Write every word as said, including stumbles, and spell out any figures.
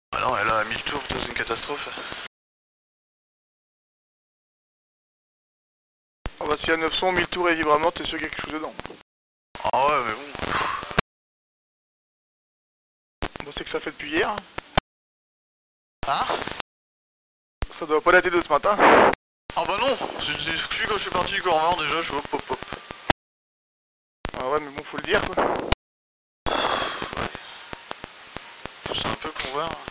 Ah non, elle a mille tours dans une catastrophe. Ah bah s'il y a neuf cents, mille tours et vibramment, t'es sûr qu'il y a quelque chose dedans. Ah ouais, mais bon. Bon, c'est que ça fait depuis hier. Ah Ça doit pas dater de ce matin. Ah bah non, c'est exclu quand je suis parti du corps mort déjà, je suis hop hop hop. Ah ouais, mais bon, faut le dire quoi. Ouais. C'est un peu con voir.